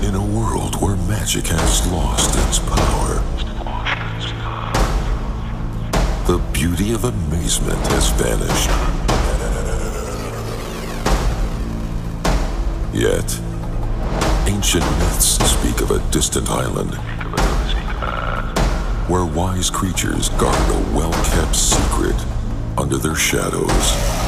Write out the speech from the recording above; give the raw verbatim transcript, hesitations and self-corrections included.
In a world where magic has lost its power, the beauty of amazement has vanished. Yet, ancient myths speak of a distant island where wise creatures guard a well-kept secret under their shadows.